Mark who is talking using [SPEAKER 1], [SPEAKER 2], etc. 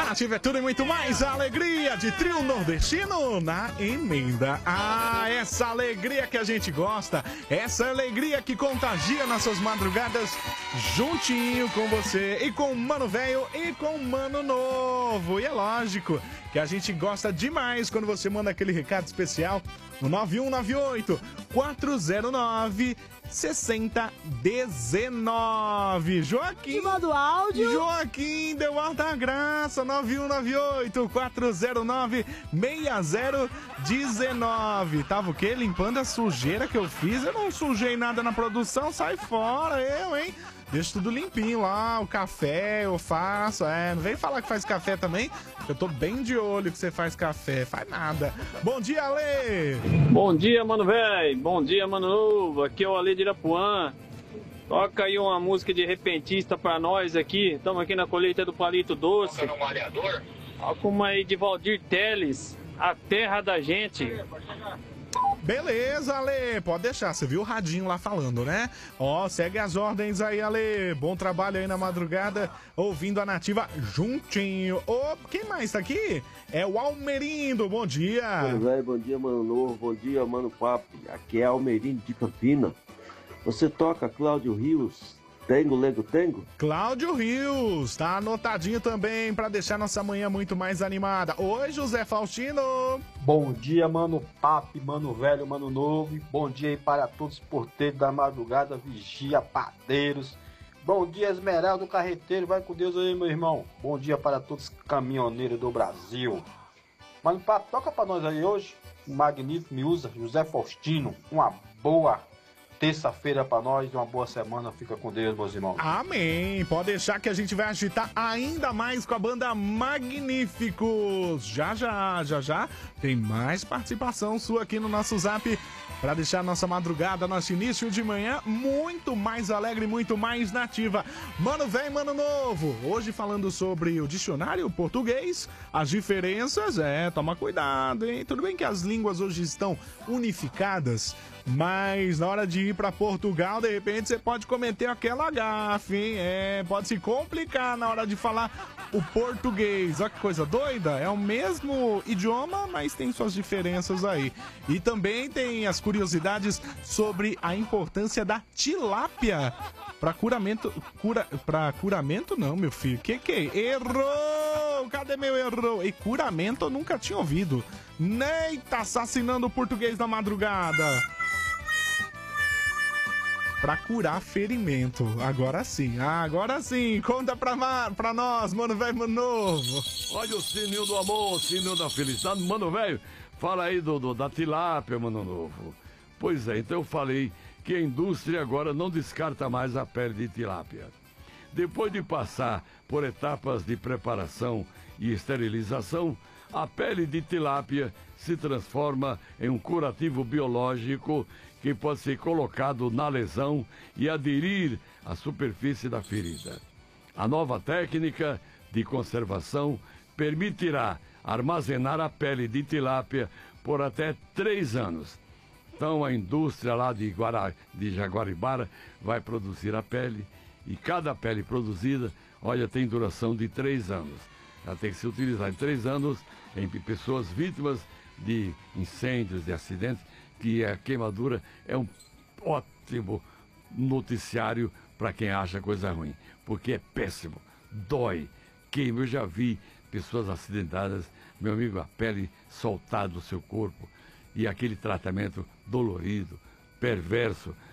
[SPEAKER 1] Nativa é tudo e muito mais. A alegria de trio nordestino na emenda. Ah, essa alegria que a gente gosta. Essa alegria que contagia nossas madrugadas juntinho com você. E com o Mano Velho e com o Mano Novo. E é lógico que a gente gosta demais quando você manda aquele recado especial no 9198-409 6019. Joaquim.
[SPEAKER 2] Te manda o áudio.
[SPEAKER 1] Joaquim deu alta graça. 9198-409-6019. Tava o quê? Limpando a sujeira que eu fiz. Eu não sujei nada na produção. Sai fora, eu, hein? Deixa tudo limpinho lá, o café eu faço. Não vem falar que faz café também. Eu tô bem de olho que você faz café. Faz nada. Bom dia, Ale!
[SPEAKER 3] Bom dia, mano velho. Bom dia, mano novo. Aqui é o Ale de Irapuã. Toca aí uma música de repentista pra nós aqui. Estamos aqui na colheita do palito doce. Toca uma aí de Valdir Teles, A Terra da Gente.
[SPEAKER 1] Beleza, Ale, pode deixar, você viu o radinho lá falando, né? Ó, segue as ordens aí, Ale, bom trabalho aí na madrugada, ouvindo a Nativa juntinho. Ô, quem mais tá aqui? É o Almerindo, bom dia.
[SPEAKER 4] Bom dia, Mano Novo, bom dia, Mano Papo, aqui é Almerindo de Campina. Você toca Cláudio Rios, Tengo, Lego, Tengo?
[SPEAKER 1] Cláudio Rios, tá anotadinho também pra deixar nossa manhã muito mais animada. Oi, José Faustino.
[SPEAKER 5] Bom dia, Mano Papo, Mano Velho, Mano Novo. Bom dia aí para todos os porteiros da madrugada, vigia, padeiros. Bom dia, Esmeralda, carreteiro. Vai com Deus aí, meu irmão. Bom dia para todos os caminhoneiros do Brasil. Mano Papo, toca pra nós aí hoje. O magnífico me usa, José Faustino. Uma boa terça-feira pra nós, uma boa semana. Fica com Deus, meus irmãos.
[SPEAKER 1] Amém. Pode deixar que a gente vai agitar ainda mais com a banda Magníficos. Já tem mais participação sua aqui no nosso Zap para deixar nossa madrugada, nosso início de manhã muito mais alegre, muito mais nativa. Mano velho, mano novo. Hoje falando sobre o dicionário português, as diferenças, toma cuidado, hein? Tudo bem que as línguas hoje estão unificadas, mas na hora de ir para Portugal, de repente você pode cometer aquela gafe, hein? Pode se complicar na hora de falar o português. Olha que coisa doida, é o mesmo idioma, mas tem suas diferenças aí. E também tem as curiosidades sobre a importância da tilápia para curamento. Para curamento não, meu filho. Que é? Errou! Cadê meu erro? E curamento eu nunca tinha ouvido. Neita, assassinando o português na madrugada. Pra curar ferimento. Agora sim, conta pra nós, mano velho, mano novo.
[SPEAKER 6] Olha o sininho do amor, o sininho da felicidade, mano velho. Fala aí da tilápia, mano novo. Pois é, então eu falei que a indústria agora não descarta mais a pele de tilápia. Depois de passar por etapas de preparação e esterilização, a pele de tilápia se transforma em um curativo biológico que pode ser colocado na lesão e aderir à superfície da ferida. A nova técnica de conservação permitirá armazenar a pele de tilápia por até 3 anos. Então a indústria lá de Jaguaribara vai produzir a pele e cada pele produzida, olha, tem duração de 3 anos. Ela tem que ser utilizada em 3 anos em pessoas vítimas de incêndios, de acidentes, que a queimadura é um ótimo noticiário para quem acha coisa ruim, porque é péssimo, dói, queima. Eu já vi pessoas acidentadas, meu amigo, a pele soltada do seu corpo, e aquele tratamento dolorido, perverso,